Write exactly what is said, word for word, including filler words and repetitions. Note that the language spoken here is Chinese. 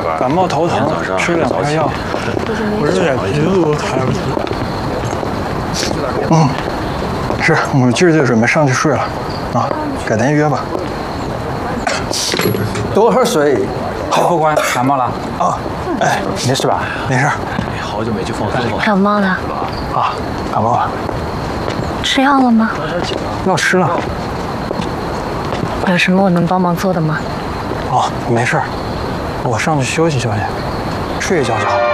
感冒头疼，吃两片药。我这眼皮子都抬不起来。嗯，是我们今儿就准备上去睡了，啊，改天约吧。 多喝水。 副副官感冒了啊？哎， 没事吧？ 没事。 好久没去放松了。 感冒了啊？感冒了。 吃药了吗？ 药吃了。 有什么我能帮忙做的吗？ 哦，没事，我上去休息休息，睡一觉就好。